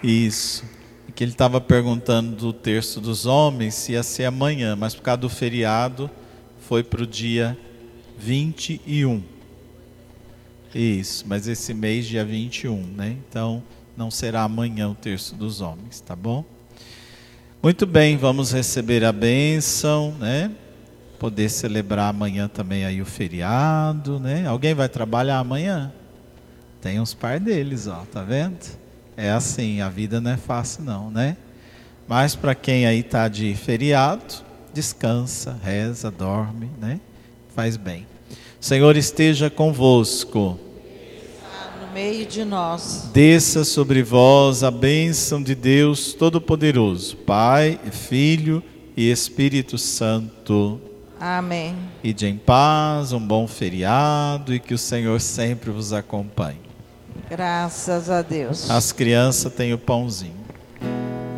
Isso. Que ele estava perguntando do terço dos homens se ia ser amanhã, mas por causa do feriado foi para o dia 21. Isso, mas esse mês dia 21, né? Então não será amanhã o terço dos homens, tá bom? Muito bem, vamos receber a bênção, né? Poder celebrar amanhã também aí o feriado, né? Alguém vai trabalhar amanhã? Tem uns par deles, ó, tá vendo? É assim, a vida não é fácil não, né? Mas para quem aí tá de feriado, descansa, reza, dorme, né? Faz bem. O Senhor esteja convosco. No meio de nós. Desça sobre vós a bênção de Deus Todo-Poderoso, Pai, Filho e Espírito Santo. Amém. Ide em paz, um bom feriado e que o Senhor sempre vos acompanhe. Graças a Deus. As crianças têm o pãozinho.